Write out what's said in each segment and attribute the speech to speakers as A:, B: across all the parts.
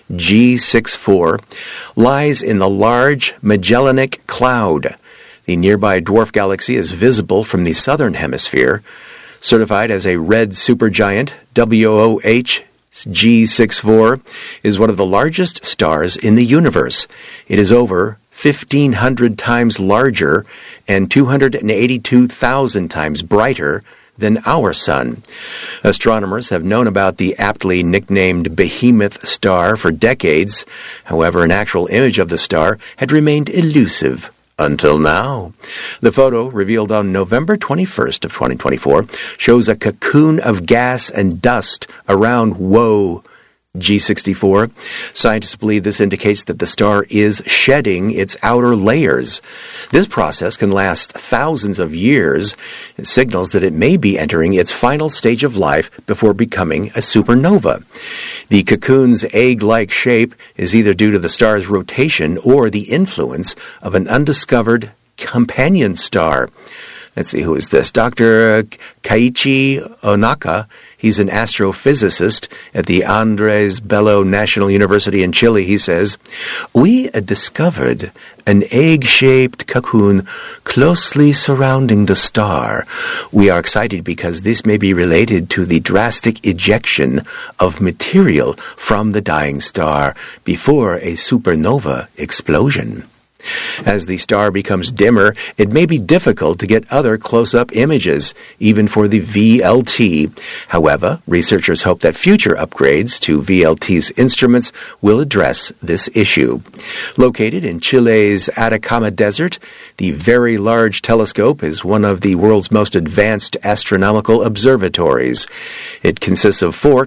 A: G64, lies in the Large Magellanic Cloud. The nearby dwarf galaxy is visible from the southern hemisphere. Certified as a red supergiant, WOH G64 is one of the largest stars in the universe. It is over 1,500 times larger and 282,000 times brighter than our Sun. Astronomers have known about the aptly nicknamed Behemoth star for decades. However, an actual image of the star had remained elusive until now. The photo, revealed on November 21st of 2024, shows a cocoon of gas and dust around WOH G64. Scientists believe this indicates that the star is shedding its outer layers. This process can last thousands of years. It signals that it may be entering its final stage of life before becoming a supernova. The cocoon's egg-like shape is either due to the star's rotation or the influence of an undiscovered companion star. Let's see, who is this? Dr. Keiichi Onaka. He's an astrophysicist at the Andrés Bello National University in Chile. He says, "We discovered an egg-shaped cocoon closely surrounding the star. We are excited because this may be related to the drastic ejection of material from the dying star before a supernova explosion." As the star becomes dimmer, it may be difficult to get other close-up images, even for the VLT. However, researchers hope that future upgrades to VLT's instruments will address this issue. Located in Chile's Atacama Desert, the Very Large Telescope is one of the world's most advanced astronomical observatories. It consists of four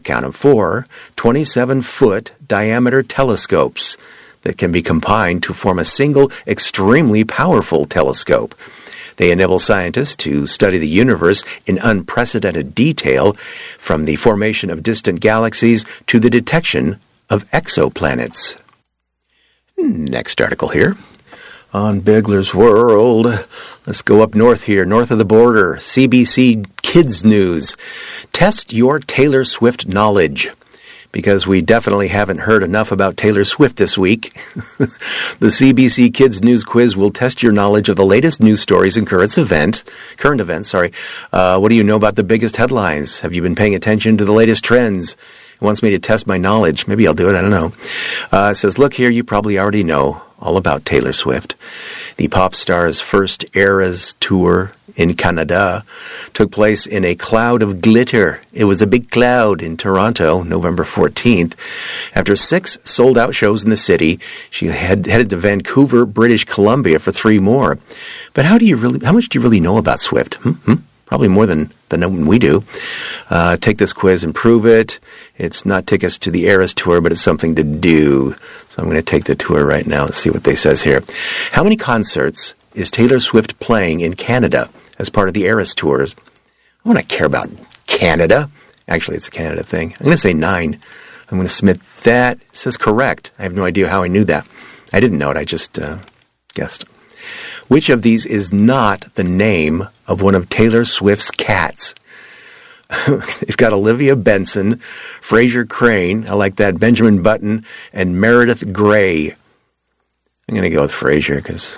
A: 27-foot diameter telescopes that can be combined to form a single, extremely powerful telescope. They enable scientists to study the universe in unprecedented detail, from the formation of distant galaxies to the detection of exoplanets. Next article here. On Bigler's World, let's go up north here, north of the border. CBC Kids News. Test your Taylor Swift knowledge. Because we definitely haven't heard enough about Taylor Swift this week. The CBC Kids News Quiz will test your knowledge of the latest news stories and current events. What do you know about the biggest headlines? Have you been paying attention to the latest trends? It wants me to test my knowledge. Maybe I'll do it, I don't know. It says, look here, you probably already know all about Taylor Swift. The pop star's first Eras tour in Canada took place in a cloud of glitter. It was a big cloud in Toronto, November 14th. After 6 sold-out shows in the city, she headed to Vancouver, British Columbia for 3 more. But how much do you really know about Swift? Probably more than we do. Take this quiz and prove it. It's not tickets to the Eras tour, but it's something to do. So I'm going to take the tour right now. Let's see what they says here. How many concerts is Taylor Swift playing in Canada as part of the Eras tours? I want to care about Canada. Actually, it's a Canada thing. I'm going to say 9. I'm going to submit that. It says correct. I have no idea how I knew that. I didn't know it. I just guessed. Which of these is not the name of one of Taylor Swift's cats? They've got Olivia Benson, Fraser Crane, I like that, Benjamin Button, and Meredith Grey. I'm going to go with Fraser because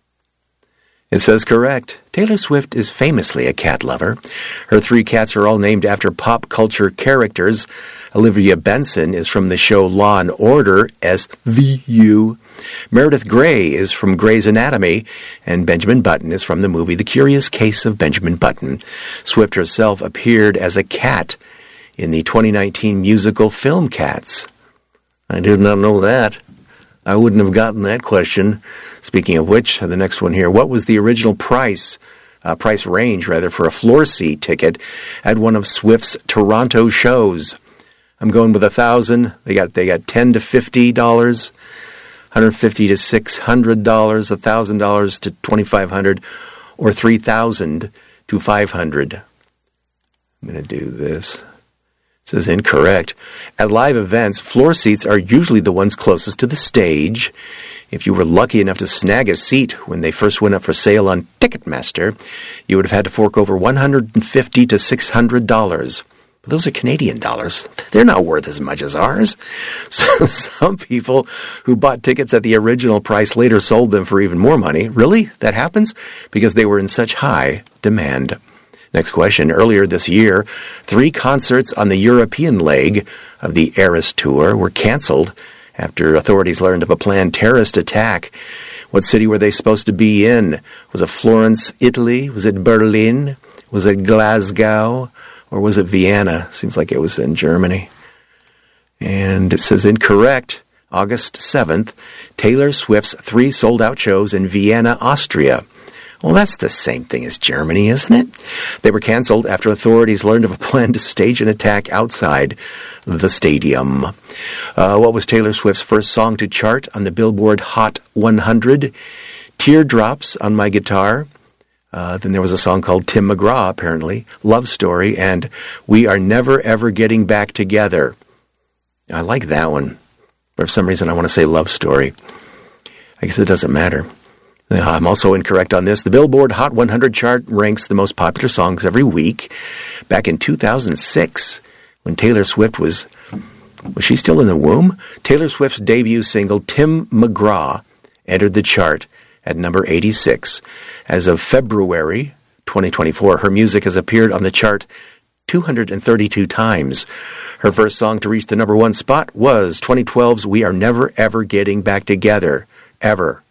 A: it says correct. Taylor Swift is famously a cat lover. Her 3 cats are all named after pop culture characters. Olivia Benson is from the show Law and Order, SVU. Meredith Grey is from Grey's Anatomy, and Benjamin Button is from the movie The Curious Case of Benjamin Button. Swift herself appeared as a cat in the 2019 musical film Cats. I did not know that. I wouldn't have gotten that question. Speaking of which, the next one here. What was the original price range for a floor seat ticket at one of Swift's Toronto shows? I'm going with $1,000. They got $10 to $50, $150 to $600, $1,000 to $2,500, or $3,000 to $500. I'm going to do this. It says incorrect. At live events, floor seats are usually the ones closest to the stage. If you were lucky enough to snag a seat when they first went up for sale on Ticketmaster, you would have had to fork over $150 to $600. But those are Canadian dollars. They're not worth as much as ours. So some people who bought tickets at the original price later sold them for even more money. Really? That happens? Because they were in such high demand. Next question. Earlier this year, 3 concerts on the European leg of the Eras Tour were canceled after authorities learned of a planned terrorist attack. What city were they supposed to be in? Was it Florence, Italy? Was it Berlin? Was it Glasgow? Or was it Vienna? Seems like it was in Germany. And it says incorrect. August 7th, Taylor Swift's 3 sold-out shows in Vienna, Austria. Well, that's the same thing as Germany, isn't it? They were canceled after authorities learned of a plan to stage an attack outside the stadium. What was Taylor Swift's first song to chart on the Billboard Hot 100? Teardrops on My Guitar. Then there was a song called Tim McGraw, apparently, Love Story, and We Are Never Ever Getting Back Together. I like that one, but for some reason I want to say Love Story. I guess it doesn't matter. I'm also incorrect on this. The Billboard Hot 100 chart ranks the most popular songs every week. Back in 2006, when Taylor Swift was she still in the womb? Taylor Swift's debut single, Tim McGraw, entered the chart at number 86. As of February 2024, her music has appeared on the chart 232 times. Her first song to reach the number 1 spot was 2012's We Are Never Ever Getting Back Together. Ever.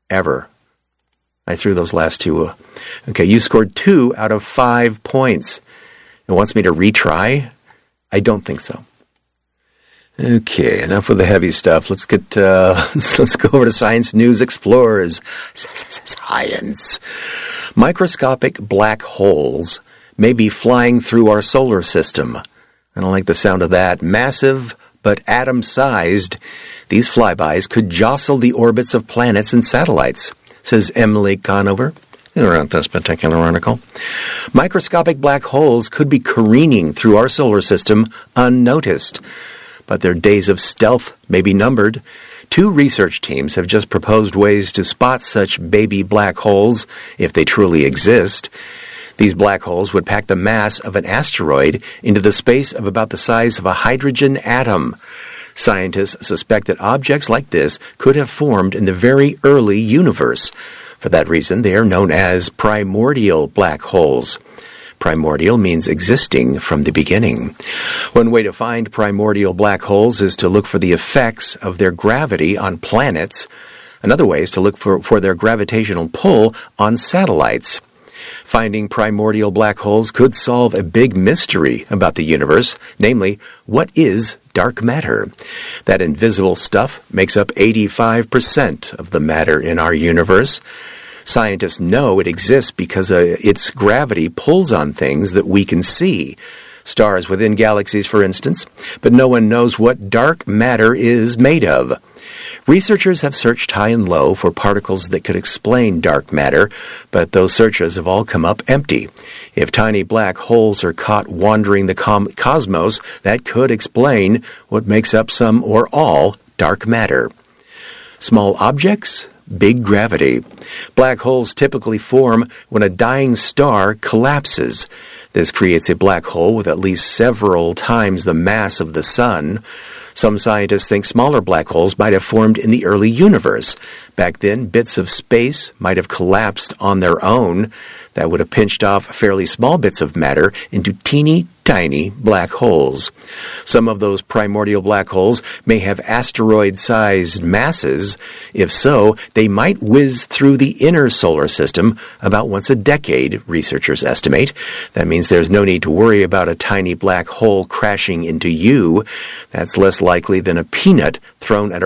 A: I threw those last 2. Okay, you scored 2 out of 5 points. It wants me to retry? I don't think so. Okay, enough with the heavy stuff. Let's go over to Science News Explorers. Science. Microscopic black holes may be flying through our solar system. I don't like the sound of that. Massive, but atom-sized, these flybys could jostle the orbits of planets and satellites, says Emily Conover. Who wrote this particular article. Microscopic black holes could be careening through our solar system unnoticed, but their days of stealth may be numbered. 2 research teams have just proposed ways to spot such baby black holes if they truly exist. These black holes would pack the mass of an asteroid into the space of about the size of a hydrogen atom. Scientists suspect that objects like this could have formed in the very early universe. For that reason, they are known as primordial black holes. Primordial means existing from the beginning. One way to find primordial black holes is to look for the effects of their gravity on planets. Another way is to look for their gravitational pull on satellites. Finding primordial black holes could solve a big mystery about the universe, namely, what is dark matter? That invisible stuff makes up 85% of the matter in our universe. Scientists know it exists because its gravity pulls on things that we can see. Stars within galaxies, for instance, but no one knows what dark matter is made of. Researchers have searched high and low for particles that could explain dark matter, but those searches have all come up empty. If tiny black holes are caught wandering the cosmos, that could explain what makes up some or all dark matter. Small objects, big gravity. Black holes typically form when a dying star collapses. This creates a black hole with at least several times the mass of the sun. Some scientists think smaller black holes might have formed in the early universe. Back then, bits of space might have collapsed on their own. That would have pinched off fairly small bits of matter into teeny tiny black holes. Some of those primordial black holes may have asteroid-sized masses. If so, they might whiz through the inner solar system about once a decade, researchers estimate. That means there's no need to worry about a tiny black hole crashing into you. That's less likely than a peanut thrown at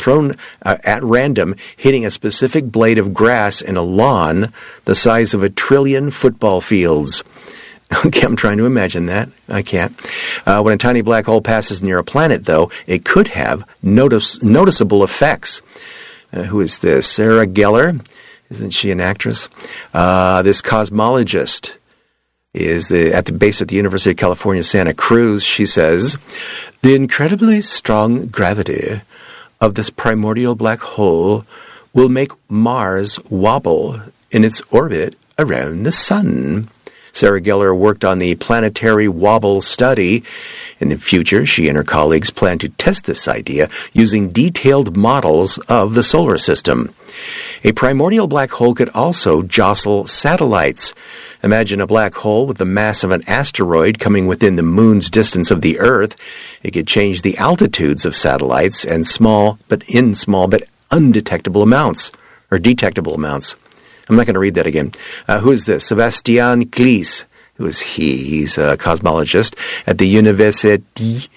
A: random, hitting a specific blade of grass in a lawn the size of 1 trillion football fields. Okay, I'm trying to imagine that. I can't. When a tiny black hole passes near a planet, though, it could have noticeable effects. Who is this? Sarah Gellar? Isn't she an actress? This cosmologist is at the base at the University of California, Santa Cruz. She says, the incredibly strong gravity of this primordial black hole will make Mars wobble in its orbit around the sun. Sarah Gellar worked on the planetary wobble study. In the future, she and her colleagues plan to test this idea using detailed models of the solar system. A primordial black hole could also jostle satellites. Imagine a black hole with the mass of an asteroid coming within the moon's distance of the Earth. It could change the altitudes of satellites and small but undetectable amounts, or detectable amounts. I'm not going to read that again. Who is this? Sébastien Glis. Who is he? He's a cosmologist at the Université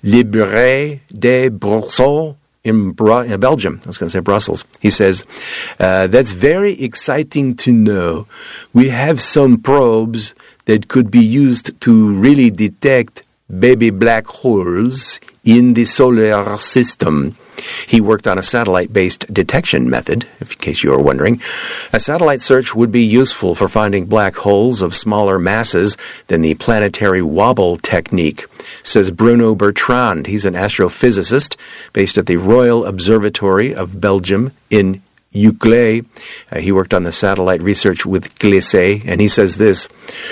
A: Libre de Bruxelles in Belgium. I was going to say Brussels. He says, that's very exciting to know. We have some probes that could be used to really detect baby black holes in the solar system. He worked on a satellite-based detection method, in case you are wondering. A satellite search would be useful for finding black holes of smaller masses than the planetary wobble technique, says Bruno Bertrand. He's an astrophysicist based at the Royal Observatory of Belgium in Uccle. He worked on the satellite research with Glisset, and he says this: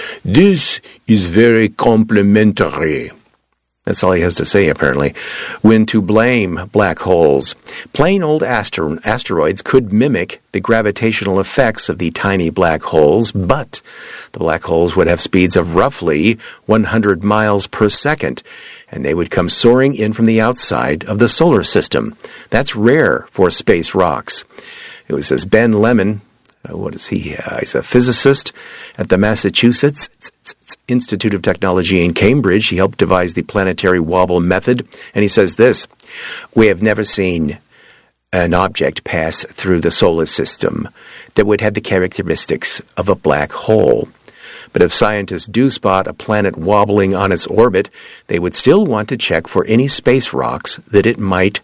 A: "This is very complementary." That's all he has to say, apparently. When to blame black holes. Plain old asteroids could mimic the gravitational effects of the tiny black holes, but the black holes would have speeds of roughly 100 miles per second, and they would come soaring in from the outside of the solar system. That's rare for space rocks. It was this Ben Lemon. What is he? He's a physicist at the Massachusetts Institute of Technology in Cambridge. He helped devise the planetary wobble method, and he says this: "We have never seen an object pass through the solar system that would have the characteristics of a black hole. But if scientists do spot a planet wobbling on its orbit, they would still want to check for any space rocks that it might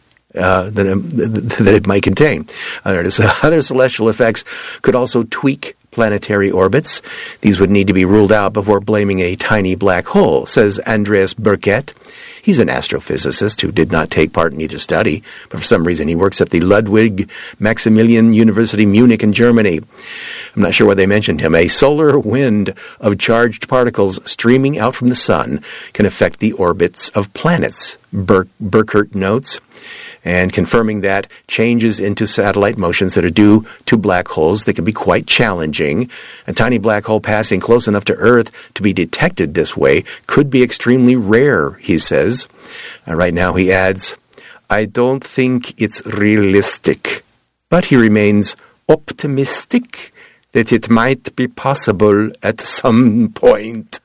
A: contain. Other celestial effects could also tweak planetary orbits. These would need to be ruled out before blaming a tiny black hole," says Andreas Burkett. He's an astrophysicist who did not take part in either study, but for some reason he works at the Ludwig Maximilian University Munich in Germany. I'm not sure why they mentioned him. A solar wind of charged particles streaming out from the sun can affect the orbits of planets, Burkert notes, and confirming that changes into satellite motions that are due to black holes that can be quite challenging. A tiny black hole passing close enough to Earth to be detected this way could be extremely rare, he says. Right now, he adds, "I don't think it's realistic," but he remains optimistic that it might be possible at some point.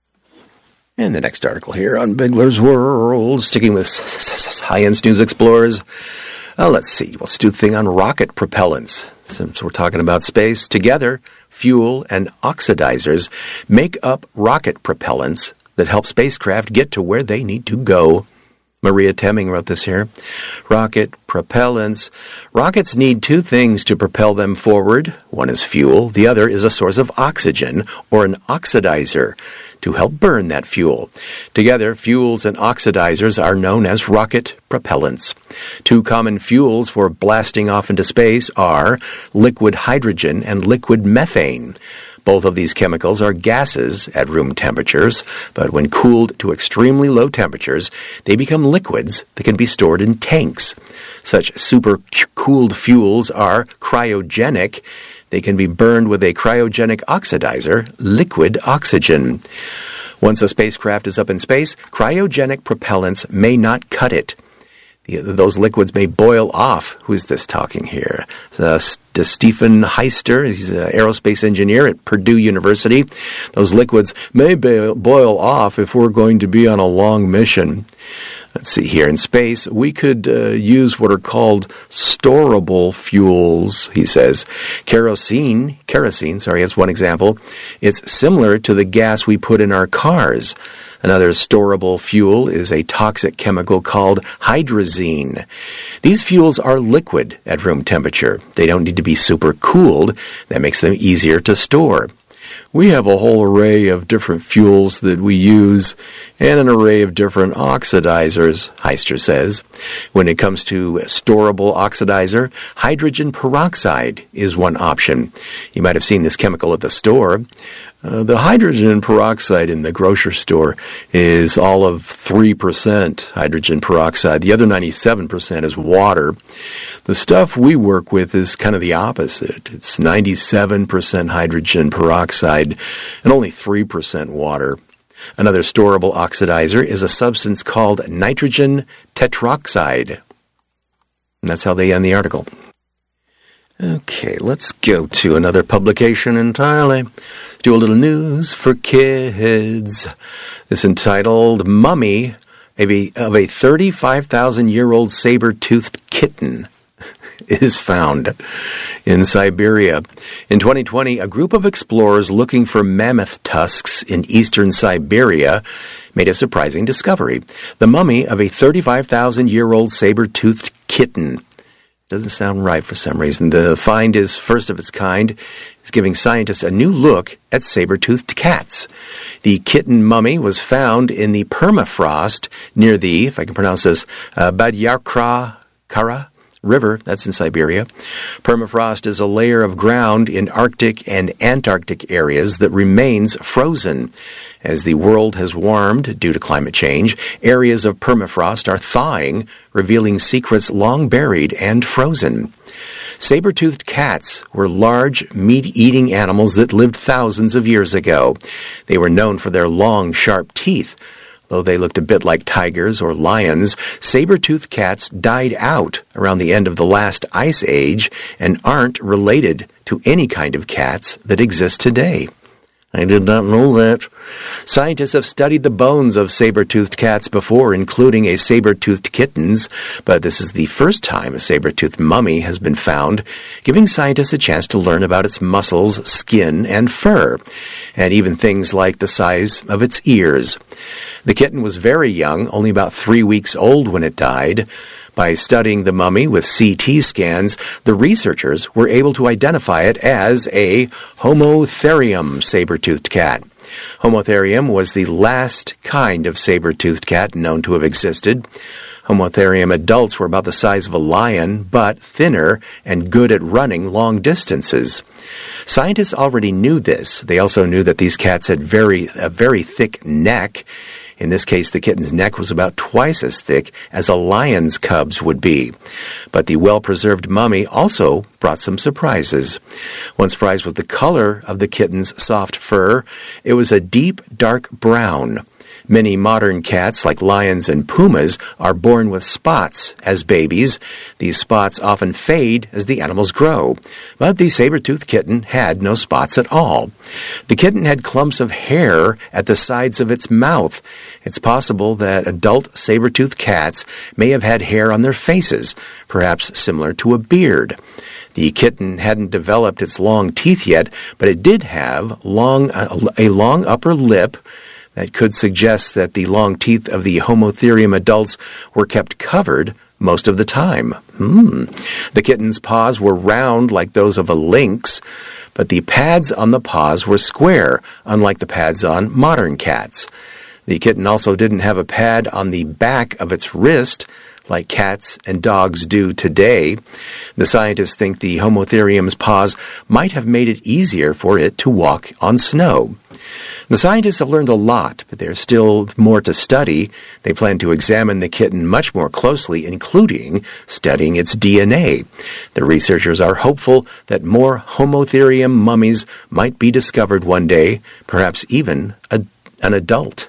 A: And the next article here on Bigler's World, sticking with Science News Explorers. Let's see, let's do the thing on rocket propellants. Since we're talking about space, together, fuel and oxidizers make up rocket propellants that help spacecraft get to where they need to go. Maria Temming wrote this here. Rocket propellants. Rockets need two things to propel them forward. One is fuel. The other is a source of oxygen, or an oxidizer, to help burn that fuel. Together, fuels and oxidizers are known as rocket propellants. Two common fuels for blasting off into space are liquid hydrogen and liquid methane. Both of these chemicals are gases at room temperatures, but when cooled to extremely low temperatures, they become liquids that can be stored in tanks. Such super-cooled fuels are cryogenic. They can be burned with a cryogenic oxidizer, liquid oxygen. Once a spacecraft is up in space, cryogenic propellants may not cut it. Those liquids may boil off. Who's this talking here? Stephen Heister. He's an aerospace engineer at Purdue University. Those liquids may boil off if we're going to be on a long mission. Let's see here. In space, we could use what are called storable fuels, he says. Kerosene, is one example. It's similar to the gas we put in our cars. Another storable fuel is a toxic chemical called hydrazine. These fuels are liquid at room temperature. They don't need to be super cooled. That makes them easier to store. We have a whole array of different fuels that we use and an array of different oxidizers, Heister says. When it comes to storable oxidizer, hydrogen peroxide is one option. You might have seen this chemical at the store. The hydrogen peroxide in the grocery store is all of 3% hydrogen peroxide. The other 97% is water. The stuff we work with is kind of the opposite. It's 97% hydrogen peroxide and only 3% water. Another storable oxidizer is a substance called nitrogen tetroxide. And that's how they end the article. Okay, let's go to another publication entirely. Do a little news for kids. It's entitled Mummy of a 35,000-year-old saber-toothed kitten is found in Siberia. In 2020, a group of explorers looking for mammoth tusks in eastern Siberia made a surprising discovery. The mummy of a 35,000-year-old saber-toothed kitten. Doesn't sound right for some reason. The find is first of its kind. It's giving scientists a new look at saber-toothed cats. The kitten mummy was found in the permafrost near the, if I can pronounce this, Badyarkara River, that's in Siberia. Permafrost is a layer of ground in Arctic and Antarctic areas that remains frozen. As the world has warmed due to climate change, areas of permafrost are thawing, revealing secrets long buried and frozen. Saber-toothed cats were large, meat-eating animals that lived thousands of years ago. They were known for their long, sharp teeth. Though they looked a bit like tigers or lions, saber-toothed cats died out around the end of the last ice age and aren't related to any kind of cats that exist today. I did not know that. Scientists have studied the bones of saber-toothed cats before, including a saber-toothed kittens, but this is the first time a saber-toothed mummy has been found, giving scientists a chance to learn about its muscles, skin, and fur, and even things like the size of its ears. The kitten was very young, only about 3 weeks old when it died. By studying the mummy with CT scans, the researchers were able to identify it as a Homotherium saber-toothed cat. Homotherium was the last kind of saber-toothed cat known to have existed. Homotherium adults were about the size of a lion, but thinner and good at running long distances. Scientists already knew this. They also knew that these cats had a very thick neck. In this case, the kitten's neck was about twice as thick as a lion's cub's would be. But the well-preserved mummy also brought some surprises. One surprise was the color of the kitten's soft fur. It was a deep, dark brown. Many modern cats, like lions and pumas, are born with spots as babies. These spots often fade as the animals grow. But the saber-toothed kitten had no spots at all. The kitten had clumps of hair at the sides of its mouth. It's possible that adult saber-toothed cats may have had hair on their faces, perhaps similar to a beard. The kitten hadn't developed its long teeth yet, but it did have a long upper lip. That could suggest that the long teeth of the Homotherium adults were kept covered most of the time. The kitten's paws were round like those of a lynx, but the pads on the paws were square, unlike the pads on modern cats. The kitten also didn't have a pad on the back of its wrist, like cats and dogs do today. The scientists think the Homotherium's paws might have made it easier for it to walk on snow. The scientists have learned a lot, but there's still more to study. They plan to examine the kitten much more closely, including studying its DNA. The researchers are hopeful that more Homotherium mummies might be discovered one day, perhaps even an adult.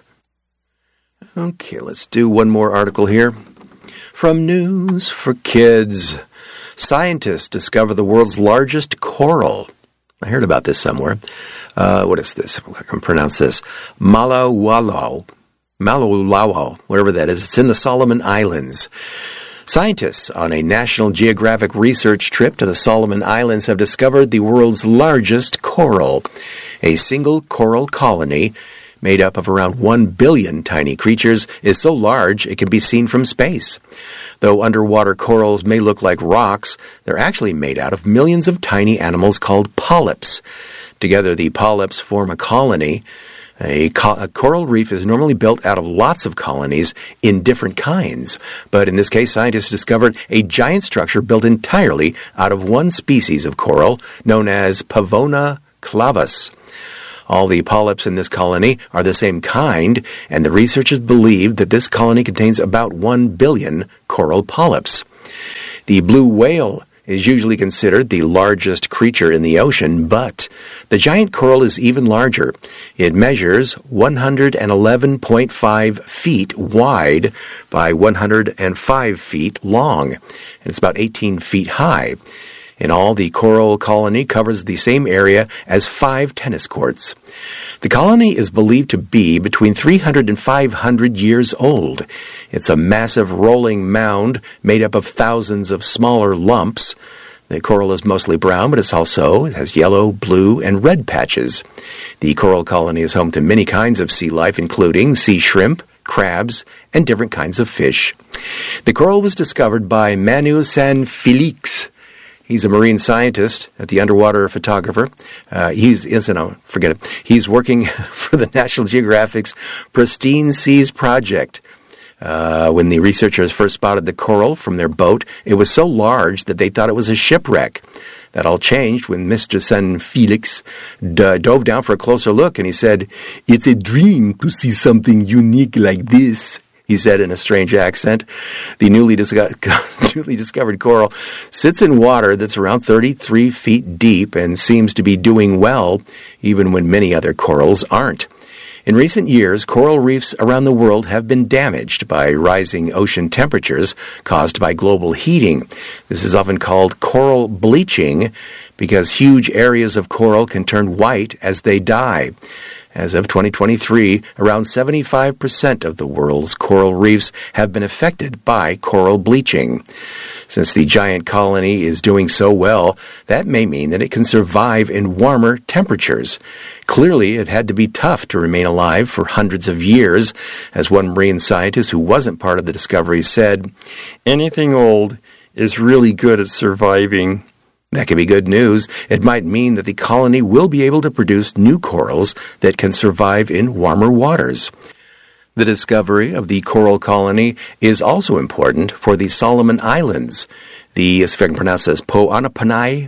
A: Okay, let's do one more article here. From News for Kids, scientists discover the world's largest coral. I heard about this somewhere. What is this? I can pronounce this. Malaulau, wherever that is. It's in the Solomon Islands. Scientists on a National Geographic research trip to the Solomon Islands have discovered the world's largest coral. A single coral colony made up of around 1 billion tiny creatures, is so large it can be seen from space. Though underwater corals may look like rocks, they're actually made out of millions of tiny animals called polyps. Together, the polyps form a colony. A coral reef is normally built out of lots of colonies in different kinds. But in this case, scientists discovered a giant structure built entirely out of one species of coral known as Pavona clavus. All the polyps in this colony are the same kind, and the researchers believe that this colony contains about 1 billion coral polyps. The blue whale is usually considered the largest creature in the ocean, but the giant coral is even larger. It measures 111.5 feet wide by 105 feet long, and it's about 18 feet high. In all, the coral colony covers the same area as 5 tennis courts. The colony is believed to be between 300 and 500 years old. It's a massive rolling mound made up of thousands of smaller lumps. The coral is mostly brown, but it has yellow, blue, and red patches. The coral colony is home to many kinds of sea life, including sea shrimp, crabs, and different kinds of fish. The coral was discovered by Manu San Felix. He's a marine scientist at the underwater photographer. He's working for the National Geographic's Pristine Seas project. When the researchers first spotted the coral from their boat, it was so large that they thought it was a shipwreck. That all changed when Mr. San Felix dove down for a closer look, and he said, "It's a dream to see something unique like this," he said in a strange accent. The newly discovered coral sits in water that's around 33 feet deep and seems to be doing well, even when many other corals aren't. In recent years, coral reefs around the world have been damaged by rising ocean temperatures caused by global heating. This is often called coral bleaching because huge areas of coral can turn white as they die. As of 2023, around 75% of the world's coral reefs have been affected by coral bleaching. Since the giant colony is doing so well, that may mean that it can survive in warmer temperatures. Clearly, it had to be tough to remain alive for hundreds of years. As one marine scientist who wasn't part of the discovery said, "Anything old is really good at surviving." That could be good news. It might mean that the colony will be able to produce new corals that can survive in warmer waters. The discovery of the coral colony is also important for the Solomon Islands. If I can pronounce this, Po'anapania,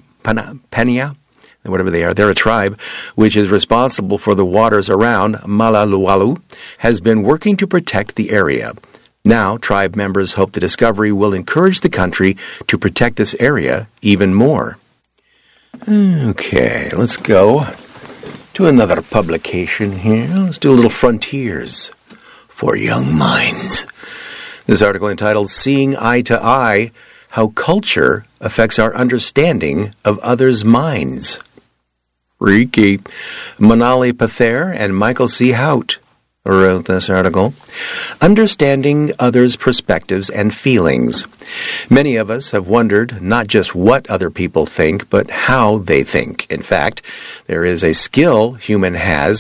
A: whatever they are, they're a tribe, which is responsible for the waters around Malalualu, has been working to protect the area. Now, tribe members hope the discovery will encourage the country to protect this area even more. Okay, let's go to another publication here. Let's do a little Frontiers for Young Minds. This article entitled Seeing Eye to Eye, How Culture Affects Our Understanding of Others' Minds. Freaky. Manali Pather and Michael C. Hout wrote this article. Understanding others' perspectives and feelings. Many of us have wondered not just what other people think, but how they think. In fact, there is a skill humans have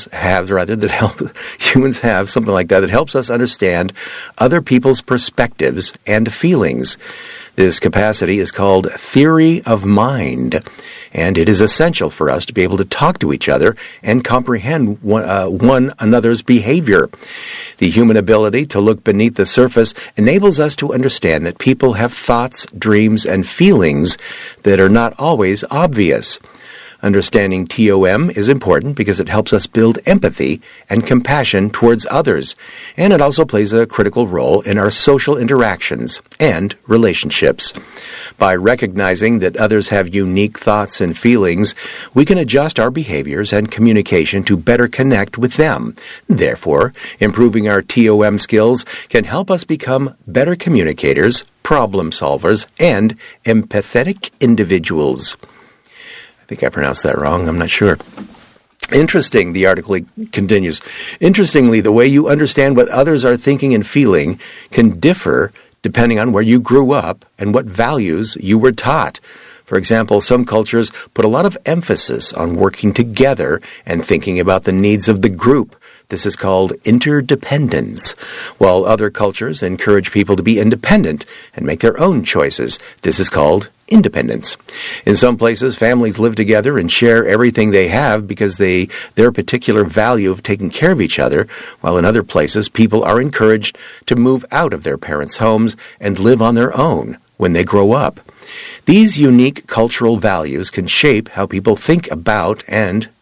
A: something like that helps us understand other people's perspectives and feelings. This capacity is called theory of mind, and it is essential for us to be able to talk to each other and comprehend one another's behavior. The human ability to look beneath the surface enables us to understand that people have thoughts, dreams, and feelings that are not always obvious. Understanding TOM is important because it helps us build empathy and compassion towards others, and it also plays a critical role in our social interactions and relationships. By recognizing that others have unique thoughts and feelings, we can adjust our behaviors and communication to better connect with them. Therefore, improving our TOM skills can help us become better communicators, problem solvers, and empathetic individuals. I think I pronounced that wrong. I'm not sure. Interesting, the article continues. Interestingly, the way you understand what others are thinking and feeling can differ depending on where you grew up and what values you were taught. For example, some cultures put a lot of emphasis on working together and thinking about the needs of the group. This is called interdependence, while other cultures encourage people to be independent and make their own choices. This is called independence. In some places, families live together and share everything they have because their particular value of taking care of each other, while in other places, people are encouraged to move out of their parents' homes and live on their own when they grow up. These unique cultural values can shape how people think about and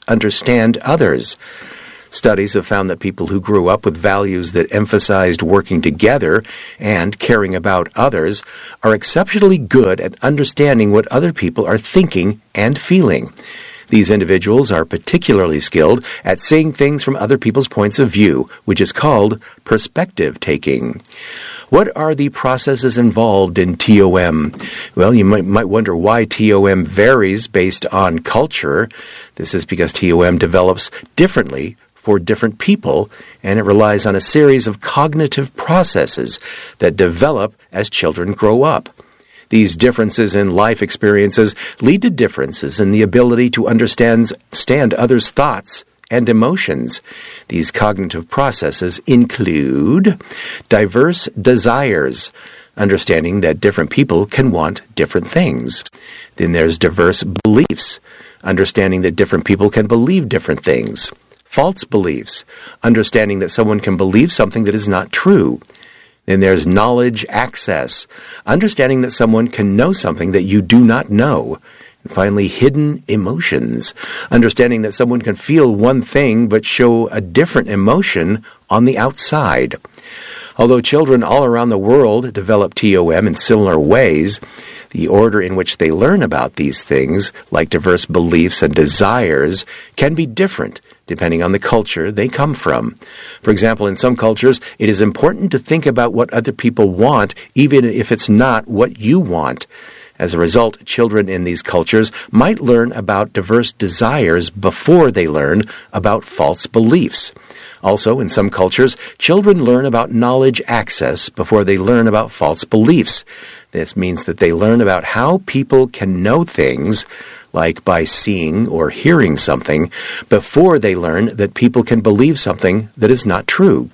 A: understand others. Studies have found that people who grew up with values that emphasized working together and caring about others are exceptionally good at understanding what other people are thinking and feeling. These individuals are particularly skilled at seeing things from other people's points of view, which is called perspective taking. What are the processes involved in TOM? Well, you might wonder why TOM varies based on culture. This is because TOM develops differently for different people, and it relies on a series of cognitive processes that develop as children grow up. These differences in life experiences lead to differences in the ability to understand others' thoughts and emotions. These cognitive processes include diverse desires, understanding that different people can want different things. Then there's diverse beliefs, understanding that different people can believe different things. False beliefs, understanding that someone can believe something that is not true. Then there's knowledge access, understanding that someone can know something that you do not know. And finally, hidden emotions, understanding that someone can feel one thing but show a different emotion on the outside. Although children all around the world develop TOM in similar ways, the order in which they learn about these things, like diverse beliefs and desires, can be different depending on the culture they come from. For example, in some cultures, it is important to think about what other people want, even if it's not what you want. As a result, children in these cultures might learn about diverse desires before they learn about false beliefs. Also, in some cultures, children learn about knowledge access before they learn about false beliefs. This means that they learn about how people can know things, like by seeing or hearing something, before they learn that people can believe something that is not true.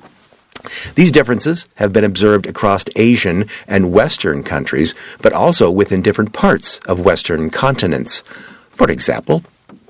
A: These differences have been observed across Asian and Western countries, but also within different parts of Western continents. For example,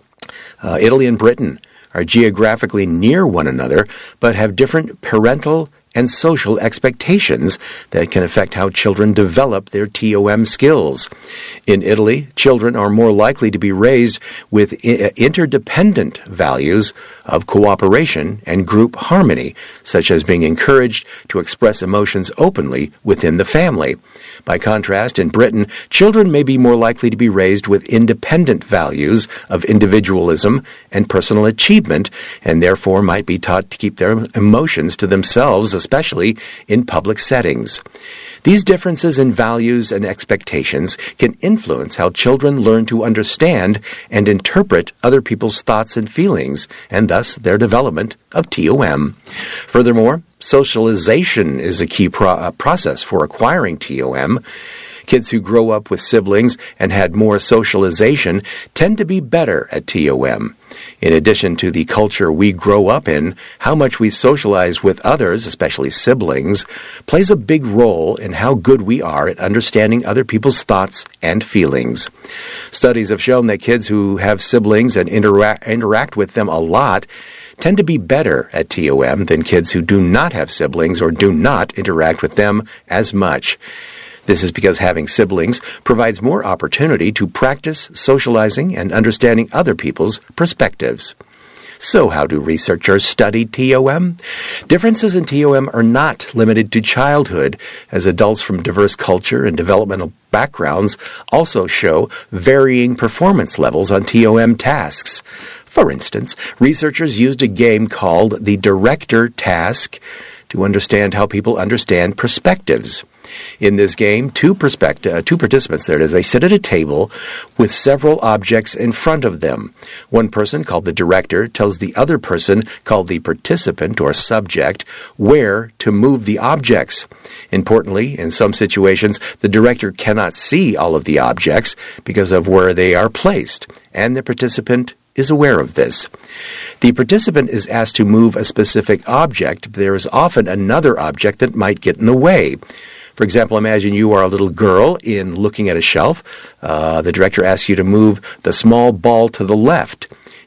A: Italy and Britain are geographically near one another, but have different parental and social expectations that can affect how children develop their TOM skills. In Italy, children are more likely to be raised with interdependent values of cooperation and group harmony, such as being encouraged to express emotions openly within the family. By contrast, in Britain, children may be more likely to be raised with independent values of individualism and personal achievement, and therefore might be taught to keep their emotions to themselves, especially in public settings. These differences in values and expectations can influence how children learn to understand and interpret other people's thoughts and feelings, and thus their development of TOM. Furthermore, socialization is a key process for acquiring TOM. Kids who grow up with siblings and had more socialization tend to be better at TOM. In addition to the culture we grow up in, how much we socialize with others, especially siblings, plays a big role in how good we are at understanding other people's thoughts and feelings. Studies have shown that kids who have siblings and interact with them a lot tend to be better at TOM than kids who do not have siblings or do not interact with them as much. This is because having siblings provides more opportunity to practice socializing and understanding other people's perspectives. So how do researchers study TOM? Differences in TOM are not limited to childhood, as adults from diverse culture and developmental backgrounds also show varying performance levels on TOM tasks. For instance, researchers used a game called the Director Task to understand how people understand perspectives. In this game, two participants, they sit at a table with several objects in front of them. One person, called the director, tells the other person, called the participant or subject, where to move the objects. Importantly, in some situations, the director cannot see all of the objects because of where they are placed, and the participant is aware of this. The participant is asked to move a specific object, but there is often another object that might get in the way. For example, imagine you are a little girl looking at a shelf. The director asks you to move the small ball to the left.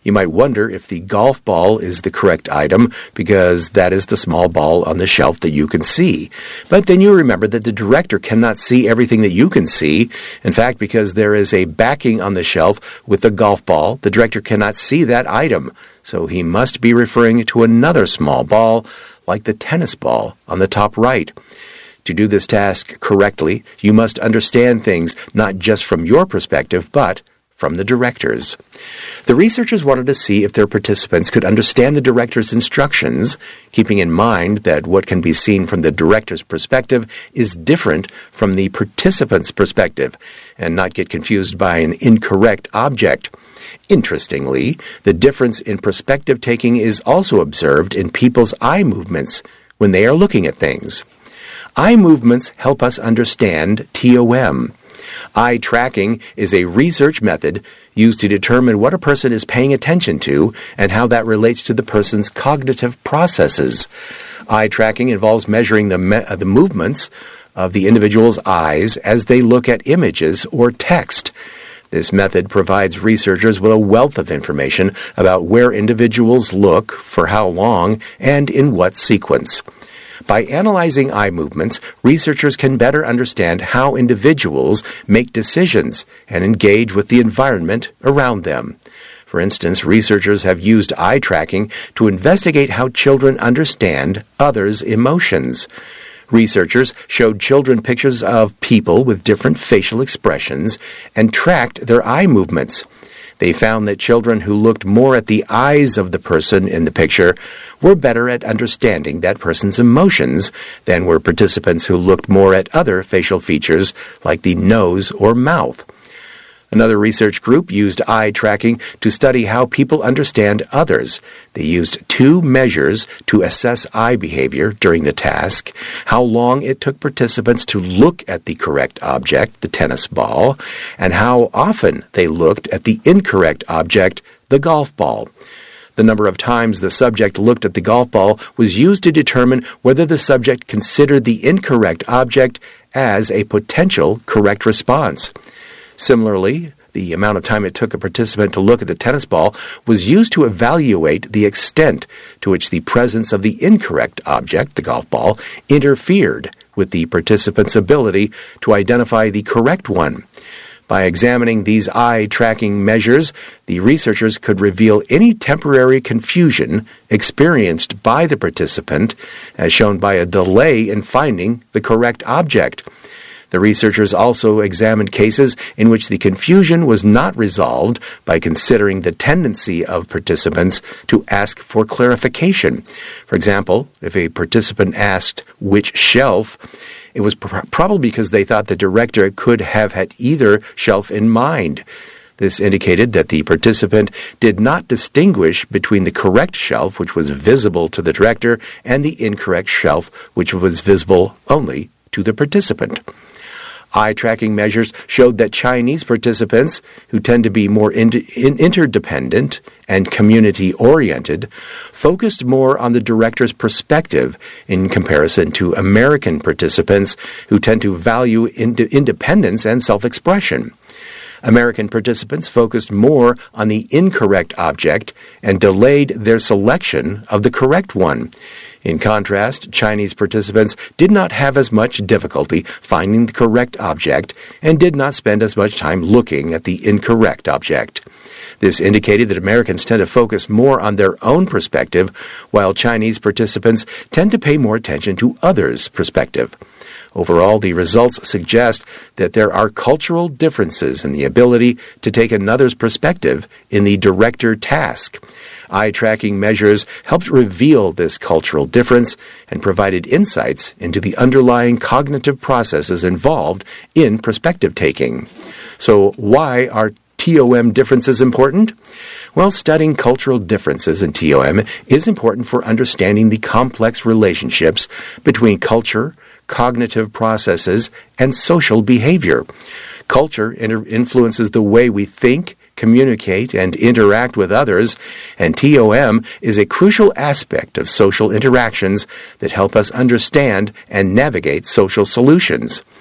A: You might wonder if the golf ball is the correct item because that is the small ball on the shelf that you can see. But then you remember that the director cannot see everything that you can see. In fact, because there is a backing on the shelf with the golf ball, the director cannot see that item. So he must be referring to another small ball, like the tennis ball on the top right. To do this task correctly, you must understand things not just from your perspective, but from the director's. The researchers wanted to see if their participants could understand the director's instructions, keeping in mind that what can be seen from the director's perspective is different from the participant's perspective, and not get confused by an incorrect object. Interestingly, the difference in perspective taking is also observed in people's eye movements when they are looking at things. Eye movements help us understand TOM. Eye tracking is a research method used to determine what a person is paying attention to and how that relates to the person's cognitive processes. Eye tracking involves measuring the movements of the individual's eyes as they look at images or text. This method provides researchers with a wealth of information about where individuals look, for how long, and in what sequence. By analyzing eye movements, researchers can better understand how individuals make decisions and engage with the environment around them. For instance, researchers have used eye tracking to investigate how children understand others' emotions. Researchers showed children pictures of people with different facial expressions and tracked their eye movements. They found that children who looked more at the eyes of the person in the picture were better at understanding that person's emotions than were participants who looked more at other facial features like the nose or mouth. Another research group used eye tracking to study how people understand others. They used 2 measures to assess eye behavior during the task: how long it took participants to look at the correct object, the tennis ball, and how often they looked at the incorrect object, the golf ball. The number of times the subject looked at the golf ball was used to determine whether the subject considered the incorrect object as a potential correct response. Similarly, the amount of time it took a participant to look at the tennis ball was used to evaluate the extent to which the presence of the incorrect object, the golf ball, interfered with the participant's ability to identify the correct one. By examining these eye-tracking measures, the researchers could reveal any temporary confusion experienced by the participant, as shown by a delay in finding the correct object. The researchers also examined cases in which the confusion was not resolved by considering the tendency of participants to ask for clarification. For example, if a participant asked which shelf, it was probably because they thought the director could have had either shelf in mind. This indicated that the participant did not distinguish between the correct shelf, which was visible to the director, and the incorrect shelf, which was visible only to the participant. Eye-tracking measures showed that Chinese participants, who tend to be more interdependent and community-oriented, focused more on the director's perspective in comparison to American participants, who tend to value independence and self-expression. American participants focused more on the incorrect object and delayed their selection of the correct one. In contrast, Chinese participants did not have as much difficulty finding the correct object and did not spend as much time looking at the incorrect object. This indicated that Americans tend to focus more on their own perspective, while Chinese participants tend to pay more attention to others' perspective. Overall, the results suggest that there are cultural differences in the ability to take another's perspective in the director task. Eye-tracking measures helped reveal this cultural difference and provided insights into the underlying cognitive processes involved in perspective taking. So, why are TOM differences important? Well, studying cultural differences in TOM is important for understanding the complex relationships between culture, cognitive processes, and social behavior. Culture influences the way we think, communicate, and interact with others, and TOM is a crucial aspect of social interactions that help us understand and navigate social solutions.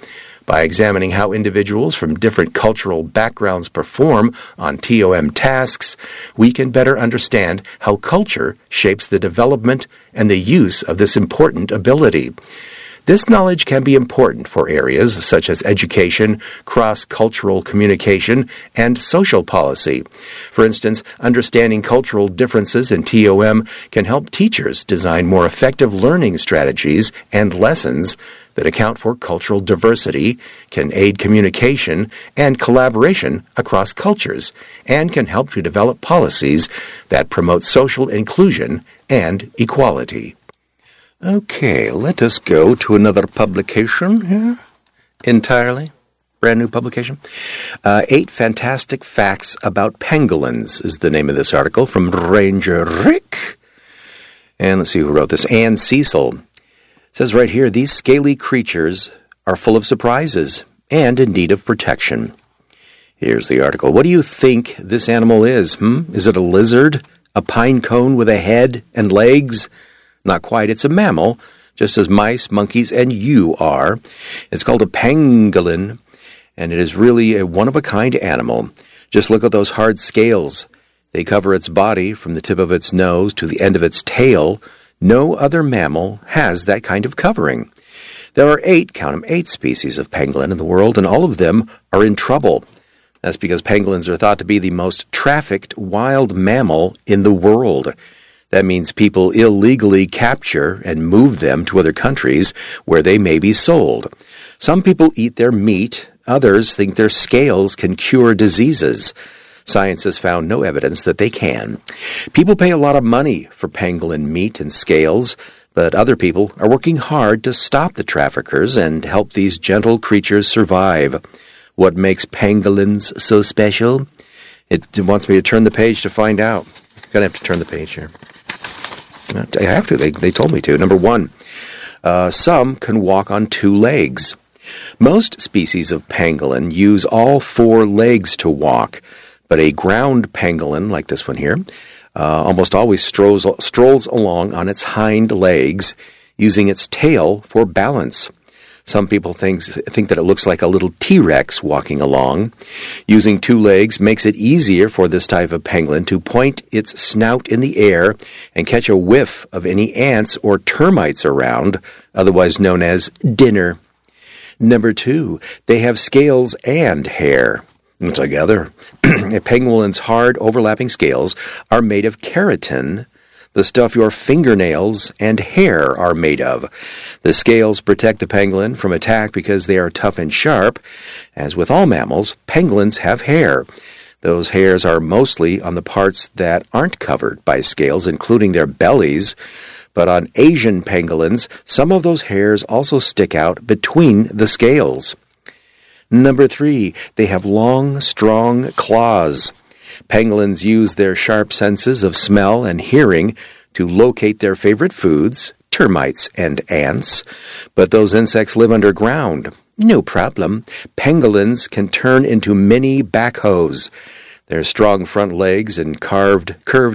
A: By examining how individuals from different cultural backgrounds perform on TOM tasks, we can better understand how culture shapes the development and the use of this important ability. This knowledge can be important for areas such as education, cross-cultural communication, and social policy. For instance, understanding cultural differences in TOM can help teachers design more effective learning strategies and lessons that account for cultural diversity, can aid communication and collaboration across cultures, and can help to develop policies that promote social inclusion and equality. Okay, let us go to another publication here. Entirely brand new publication. 8 Fantastic Facts About Pangolins is the name of this article from Ranger Rick. And let's see who wrote this. Anne Cecil. It says right here, these scaly creatures are full of surprises and in need of protection. Here's the article. What do you think this animal is? Is it a lizard? A pine cone with a head and legs? Not quite. It's a mammal, just as mice, monkeys, and you are. It's called a pangolin, and it is really a one-of-a-kind animal. Just look at those hard scales. They cover its body from the tip of its nose to the end of its tail. No other mammal has that kind of covering. There are 8 species of pangolin in the world, and all of them are in trouble. That's because pangolins are thought to be the most trafficked wild mammal in the world. That means people illegally capture and move them to other countries where they may be sold. Some people eat their meat. Others think their scales can cure diseases. Science has found no evidence that they can. People pay a lot of money for pangolin meat and scales, but other people are working hard to stop the traffickers and help these gentle creatures survive. What makes pangolins so special? It wants me to turn the page to find out. I'm going to have to turn the page here. I have to. They told me to. Number 1, some can walk on 2 legs. Most species of pangolin use all 4 legs to walk, but a ground pangolin, like this one here, almost always strolls along on its hind legs, using its tail for balance. Some people think that it looks like a little T-Rex walking along. Using 2 legs makes it easier for this type of pangolin to point its snout in the air and catch a whiff of any ants or termites around, otherwise known as dinner. Number 2, they have scales and hair. Together, a pangolin's hard overlapping scales are made of keratin, the stuff your fingernails and hair are made of. The scales protect the pangolin from attack because they are tough and sharp. As with all mammals, pangolins have hair. Those hairs are mostly on the parts that aren't covered by scales, including their bellies. But on Asian pangolins, some of those hairs also stick out between the scales. Number 3, they have long, strong claws. Pangolins use their sharp senses of smell and hearing to locate their favorite foods, termites and ants. But those insects live underground. No problem. Pangolins can turn into mini backhoes. Their strong front legs and curved,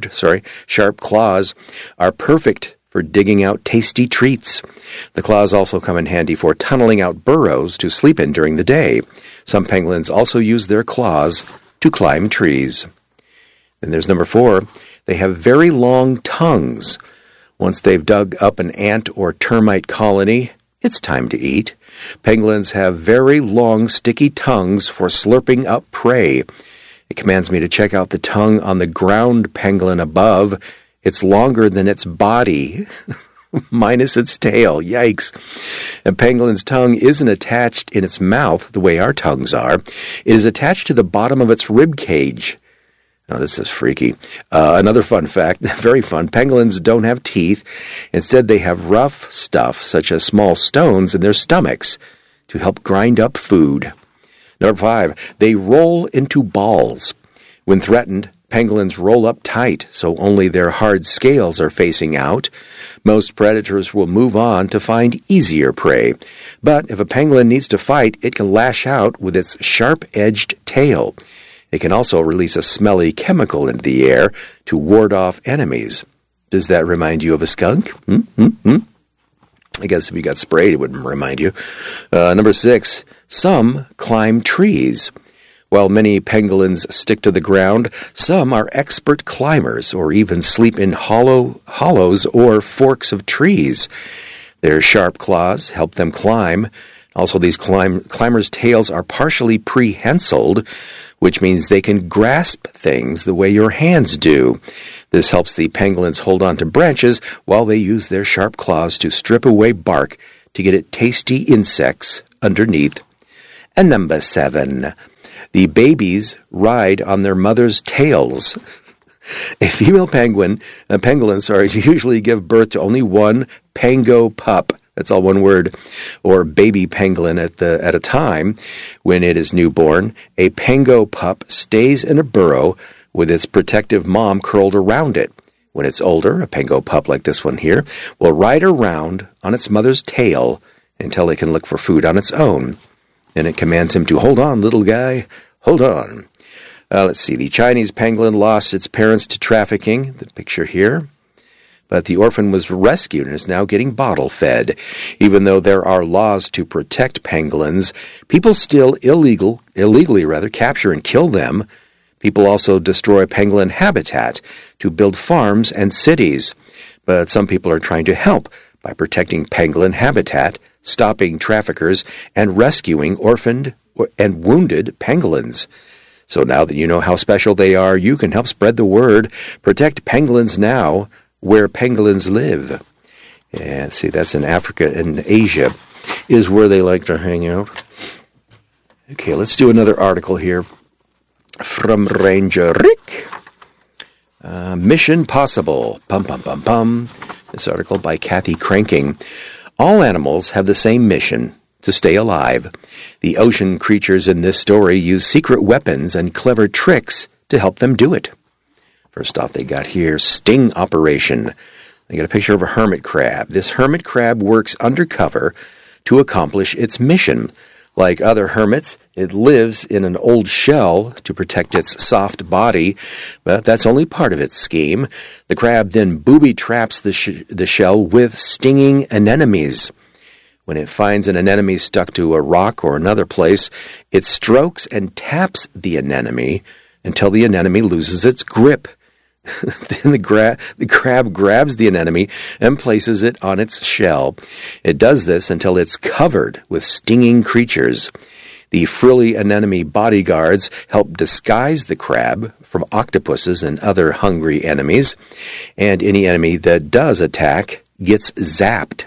A: sharp claws are perfect for digging out tasty treats. The claws also come in handy for tunneling out burrows to sleep in during the day. Some pangolins also use their claws to climb trees. Then there's number 4. They have very long tongues. Once they've dug up an ant or termite colony, it's time to eat. Pangolins have very long, sticky tongues for slurping up prey. It commands me to check out the tongue on the ground pangolin above. It's longer than its body, minus its tail. Yikes. A pangolin's tongue isn't attached in its mouth the way our tongues are. It is attached to the bottom of its rib cage. Now, this is freaky. Another fun fact, very fun, pangolins don't have teeth. Instead, they have rough stuff, such as small stones, in their stomachs to help grind up food. Number 5, they roll into balls. When threatened, pangolins roll up tight, so only their hard scales are facing out. Most predators will move on to find easier prey. But if a pangolin needs to fight, it can lash out with its sharp-edged tail. It can also release a smelly chemical into the air to ward off enemies. Does that remind you of a skunk? I guess if you got sprayed, it wouldn't remind you. Number 6, some climb trees. While many pangolins stick to the ground, some are expert climbers or even sleep in hollows or forks of trees. Their sharp claws help them climb. Also, these climbers' tails are partially prehensiled, which means they can grasp things the way your hands do. This helps the pangolins hold on to branches while they use their sharp claws to strip away bark to get at tasty insects underneath. And number 7, the babies ride on their mother's tails. A female pangolins usually give birth to only one pango pup. That's all one word, or baby pangolin at a time. When it is newborn, a pango pup stays in a burrow with its protective mom curled around it. When it's older, a pango pup like this one here will ride around on its mother's tail until it can look for food on its own. Then it commands him to, "Hold on, little guy, hold on." Let's see, the Chinese pangolin lost its parents to trafficking, the picture here. But the orphan was rescued and is now getting bottle-fed. Even though there are laws to protect pangolins, people still illegally capture and kill them. People also destroy pangolin habitat to build farms and cities. But some people are trying to help by protecting pangolin habitat, stopping traffickers, and rescuing orphaned and wounded pangolins. So now that you know how special they are, you can help spread the word. Protect pangolins now, where pangolins live. Yeah, see, that's in Africa and Asia is where they like to hang out. Okay, let's do another article here from Ranger Rick. Mission Possible. Pum, pum, pum, pum. This article by Kathy Cranking. All animals have the same mission, to stay alive. The ocean creatures in this story use secret weapons and clever tricks to help them do it. First off, they got here, sting operation. They got a picture of a hermit crab. This hermit crab works undercover to accomplish its mission. Like other hermits, it lives in an old shell to protect its soft body, but that's only part of its scheme. The crab then booby-traps the shell with stinging anemones. When it finds an anemone stuck to a rock or another place, it strokes and taps the anemone until the anemone loses its grip. Then the crab grabs the anemone and places it on its shell. It does this until it's covered with stinging creatures. The frilly anemone bodyguards help disguise the crab from octopuses and other hungry enemies, and any enemy that does attack gets zapped.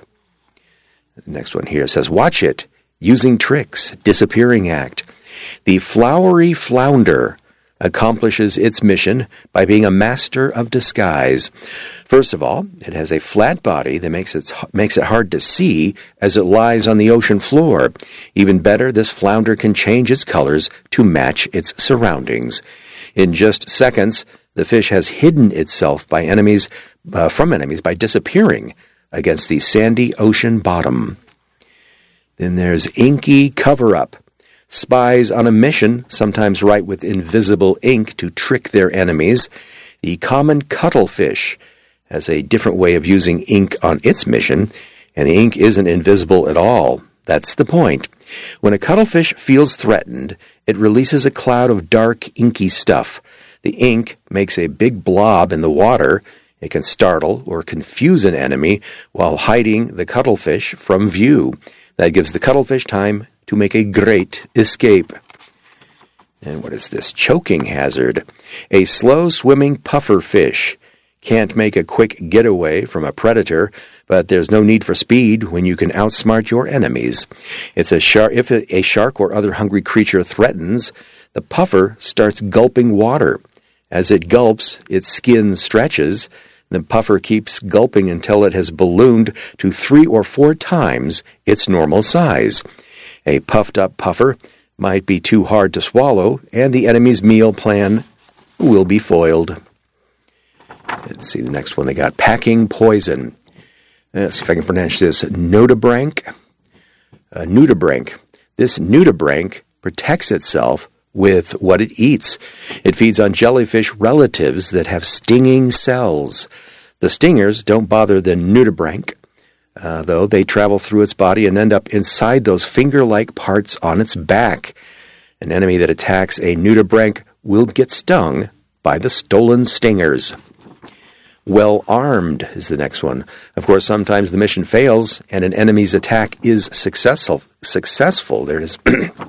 A: The next one here says, watch it, using tricks, disappearing act. The flowery flounder accomplishes its mission by being a master of disguise. First of all, it has a flat body that makes it hard to see as it lies on the ocean floor. Even better, this flounder can change its colors to match its surroundings. In just seconds, the fish has hidden itself from enemies by disappearing against the sandy ocean bottom. Then there's inky cover-up. Spies on a mission sometimes write with invisible ink to trick their enemies. The common cuttlefish has a different way of using ink on its mission, and the ink isn't invisible at all. That's the point. When a cuttlefish feels threatened, it releases a cloud of dark, inky stuff. The ink makes a big blob in the water. It can startle or confuse an enemy while hiding the cuttlefish from view. That gives the cuttlefish time to make a great escape. And what is this? Choking hazard. A slow-swimming puffer fish can't make a quick getaway from a predator, but there's no need for speed when you can outsmart your enemies. If a shark or other hungry creature threatens, the puffer starts gulping water. As it gulps, its skin stretches. The puffer keeps gulping until it has ballooned to 3 or 4 times its normal size. A puffed-up puffer might be too hard to swallow, and the enemy's meal plan will be foiled. Let's see the next one they got. Packing poison. Let's see if I can pronounce this. Nudibranch. This nudibranch protects itself with what it eats. It feeds on jellyfish relatives that have stinging cells. The stingers don't bother the nudibranch. Though they travel through its body and end up inside those finger-like parts on its back. An enemy that attacks a nudibranch will get stung by the stolen stingers. Well armed is the next one. Of course, sometimes the mission fails and an enemy's attack is successful. There it is.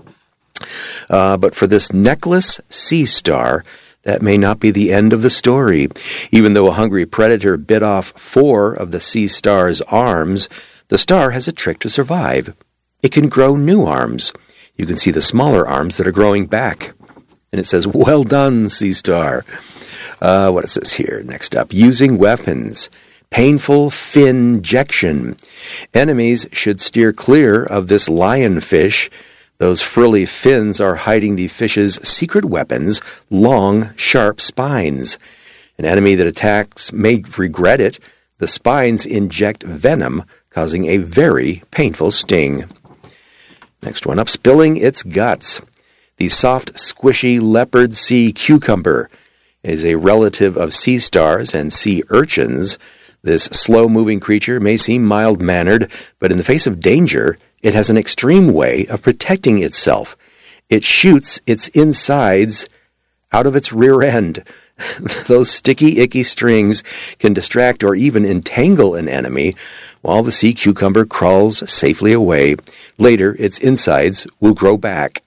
A: But for this necklace sea star, that may not be the end of the story. Even though a hungry predator bit off 4 of the sea star's arms, the star has a trick to survive. It can grow new arms. You can see the smaller arms that are growing back. And it says, "Well done, sea star." What it says here, next up, using weapons. Painful fin injection. Enemies should steer clear of this lionfish. Those frilly fins are hiding the fish's secret weapons, long, sharp spines. An enemy that attacks may regret it. The spines inject venom, causing a very painful sting. Next one up, spilling its guts. The soft, squishy leopard sea cucumber is a relative of sea stars and sea urchins. This slow-moving creature may seem mild-mannered, but in the face of danger, it has an extreme way of protecting itself. It shoots its insides out of its rear end. Those sticky, icky strings can distract or even entangle an enemy, while the sea cucumber crawls safely away. Later, its insides will grow back.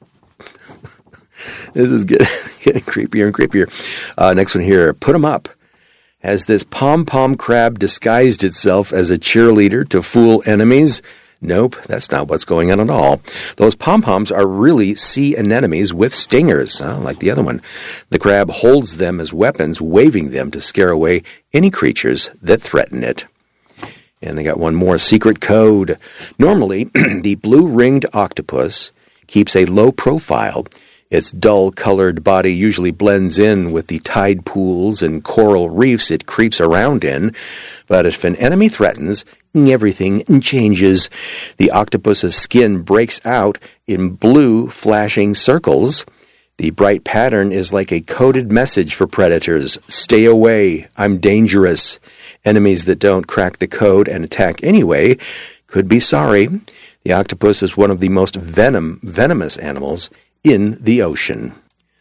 A: This is getting creepier and creepier. Next one here, put 'em up. Has this pom-pom crab disguised itself as a cheerleader to fool enemies? Nope, that's not what's going on at all. Those pom-poms are really sea anemones with stingers, like the other one. The crab holds them as weapons, waving them to scare away any creatures that threaten it. And they got one more, secret code. Normally, the blue-ringed octopus keeps a low profile. Its dull-colored body usually blends in with the tide pools and coral reefs it creeps around in. But if an enemy threatens, everything changes. The octopus's skin breaks out in blue, flashing circles. The bright pattern is like a coded message for predators. Stay away. I'm dangerous. Enemies that don't crack the code and attack anyway could be sorry. The octopus is one of the most venomous animals in the ocean.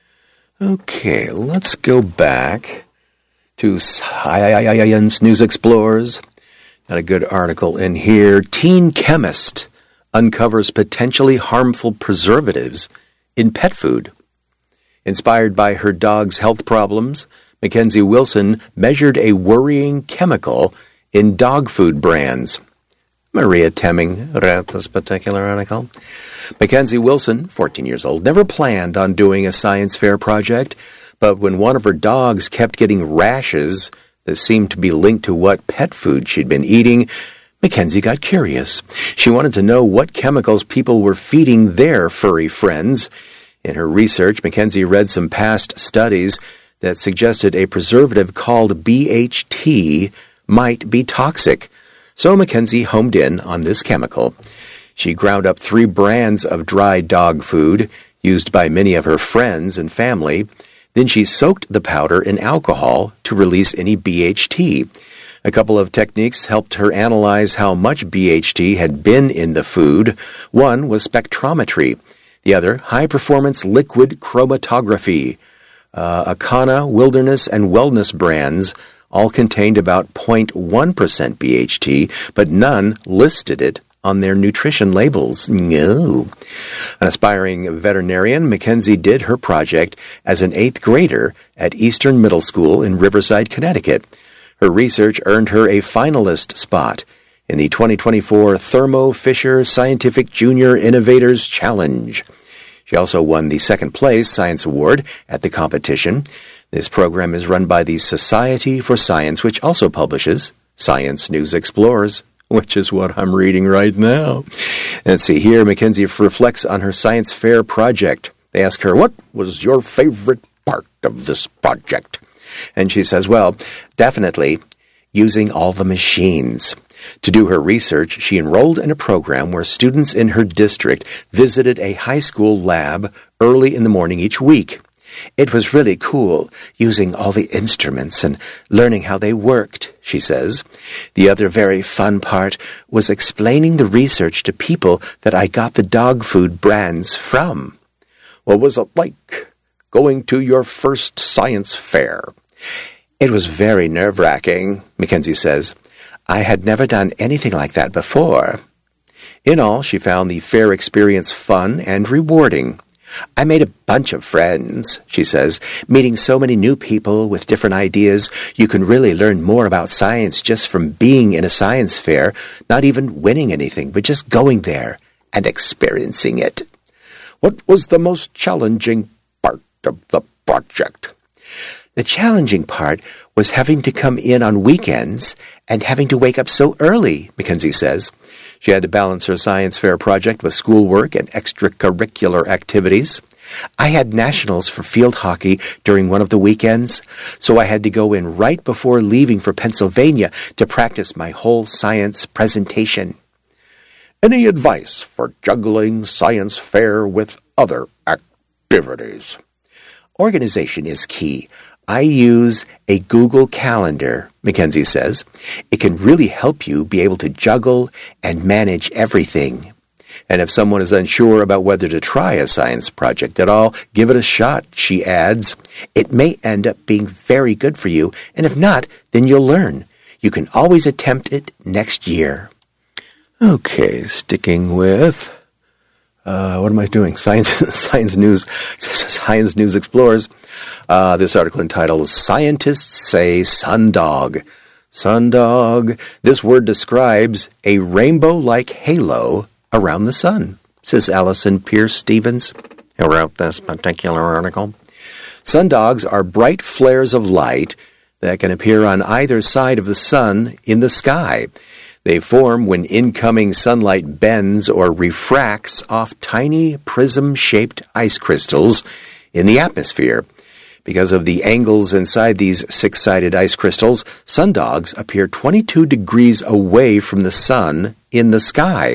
A: Okay, let's go back to Science News Explorers. Got a good article in here. Teen chemist uncovers potentially harmful preservatives in pet food. Inspired by her dog's health problems, Mackenzie Wilson measured a worrying chemical in dog food brands. Maria Temming read this particular article. Mackenzie Wilson, 14 years old, never planned on doing a science fair project, but when one of her dogs kept getting rashes that seemed to be linked to what pet food she'd been eating, Mackenzie got curious. She wanted to know what chemicals people were feeding their furry friends. In her research, Mackenzie read some past studies that suggested a preservative called BHT might be toxic. So Mackenzie homed in on this chemical. She ground up 3 brands of dry dog food used by many of her friends and family. Then she soaked the powder in alcohol to release any BHT. A couple of techniques helped her analyze how much BHT had been in the food. One was spectrometry. The other, high-performance liquid chromatography. Akana, Wilderness, and Wellness brands all contained about 0.1% BHT, but none listed it on their nutrition labels. No. An aspiring veterinarian, Mackenzie did her project as an 8th grader at Eastern Middle School in Riverside, Connecticut. Her research earned her a finalist spot in the 2024 Thermo Fisher Scientific Junior Innovators Challenge. She also won the 2nd place Science Award at the competition. This program is run by the Society for Science, which also publishes Science News Explorers, which is what I'm reading right now. Let's see here, Mackenzie reflects on her science fair project. They ask her, what was your favorite part of this project? And she says, well, definitely using all the machines. To do her research, she enrolled in a program where students in her district visited a high school lab early in the morning each week. It was really cool, using all the instruments and learning how they worked, she says. The other very fun part was explaining the research to people that I got the dog food brands from. What was it like going to your first science fair? It was very nerve-wracking, Mackenzie says. I had never done anything like that before. In all, she found the fair experience fun and rewarding. I made a bunch of friends, she says, meeting so many new people with different ideas. You can really learn more about science just from being in a science fair, not even winning anything, but just going there and experiencing it. What was the most challenging part of the project? The challenging part was having to come in on weekends and having to wake up so early, Mackenzie says. She had to balance her science fair project with schoolwork and extracurricular activities. I had nationals for field hockey during one of the weekends, so I had to go in right before leaving for Pennsylvania to practice my whole science presentation. Any advice for juggling science fair with other activities? Organization is key. I use a Google Calendar, Mackenzie says. It can really help you be able to juggle and manage everything. And if someone is unsure about whether to try a science project at all, give it a shot, she adds. It may end up being very good for you, and if not, then you'll learn. You can always attempt it next year. Okay, sticking with... what am I doing? Science News Explores. This article entitled, Scientists Say Sundog. Sundog. This word describes a rainbow-like halo around the sun, says Allison Pierce Stevens, who wrote this particular article. Sundogs are bright flares of light that can appear on either side of the sun in the sky. They form when incoming sunlight bends or refracts off tiny prism-shaped ice crystals in the atmosphere. Because of the angles inside these six-sided ice crystals, sundogs appear 22 degrees away from the sun in the sky.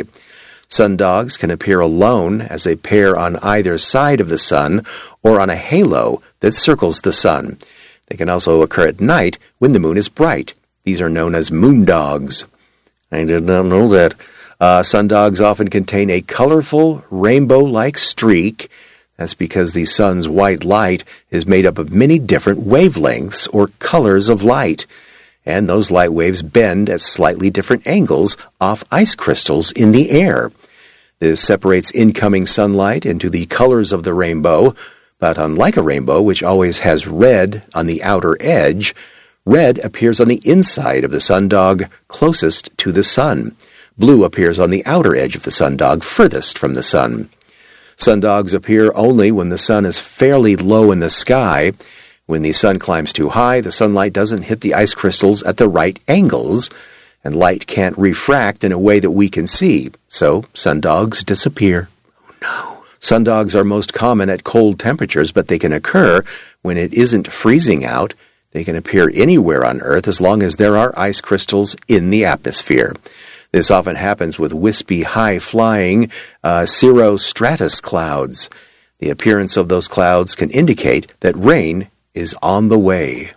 A: Sundogs can appear alone as a pair on either side of the sun or on a halo that circles the sun. They can also occur at night when the moon is bright. These are known as moondogs. I did not know that. Sundogs often contain a colorful, rainbow-like streak. That's because the sun's white light is made up of many different wavelengths or colors of light, and those light waves bend at slightly different angles off ice crystals in the air. This separates incoming sunlight into the colors of the rainbow, but unlike a rainbow, which always has red on the outer edge, red appears on the inside of the sundog closest to the sun. Blue appears on the outer edge of the sundog furthest from the sun. Sundogs appear only when the sun is fairly low in the sky. When the sun climbs too high, the sunlight doesn't hit the ice crystals at the right angles, and light can't refract in a way that we can see, so sundogs disappear. Oh no! Sundogs are most common at cold temperatures, but they can occur when it isn't freezing out. They can appear anywhere on Earth as long as there are ice crystals in the atmosphere. This often happens with wispy, high-flying cirrostratus clouds. The appearance of those clouds can indicate that rain is on the way.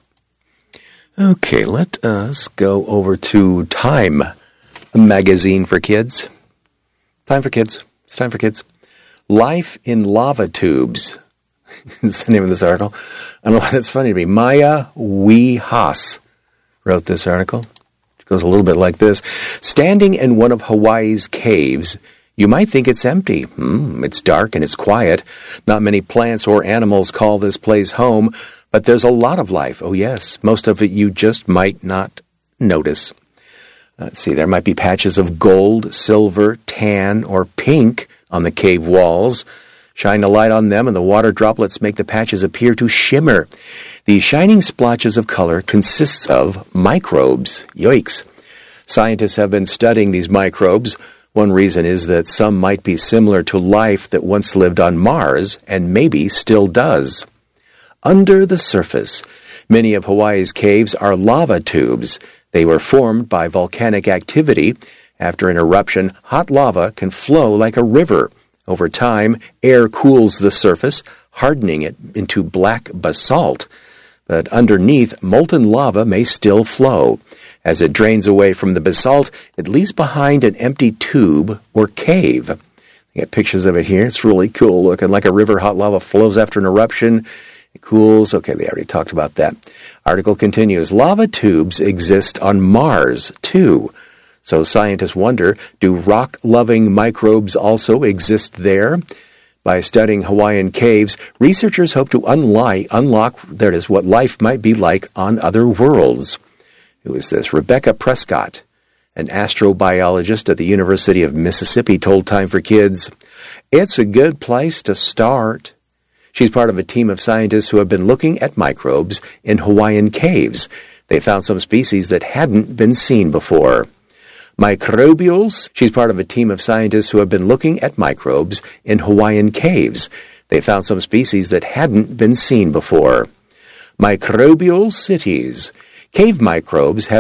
A: Okay, let us go over to Time, a magazine for kids. Time for kids. It's time for kids. Life in Lava Tubes is the name of this article. I don't know why that's funny to me. Maya Wee-Haas wrote this article. It goes a little bit like this. Standing in one of Hawaii's caves, you might think it's empty. It's dark and it's quiet. Not many plants or animals call this place home, but there's a lot of life. Oh yes, most of it you just might not notice. Let's see, there might be patches of gold, silver, tan, or pink on the cave walls. Shine a light on them and the water droplets make the patches appear to shimmer. The shining splotches of color consists of microbes. Yikes. Scientists have been studying these microbes. One reason is that some might be similar to life that once lived on Mars and maybe still does. Under the surface, many of Hawaii's caves are lava tubes. They were formed by volcanic activity. After an eruption, hot lava can flow like a river. Over time, air cools the surface, hardening it into black basalt. But underneath, molten lava may still flow. As it drains away from the basalt, it leaves behind an empty tube or cave. You got pictures of it here. It's really cool looking, like a river. Hot lava flows after an eruption. It cools. Okay, they already talked about that. Article continues. Lava tubes exist on Mars, too. So scientists wonder, do rock-loving microbes also exist there? By studying Hawaiian caves, researchers hope to unlock what life might be like on other worlds. Who is this? Rebecca Prescott, an astrobiologist at the University of Mississippi, told Time for Kids, "It's a good place to start." She's part of a team of scientists who have been looking at microbes in Hawaiian caves. They found some species that hadn't been seen before. She's part of a team of scientists who have been looking at microbes in Hawaiian caves. They found some species that hadn't been seen before. Microbial cities. Cave microbes have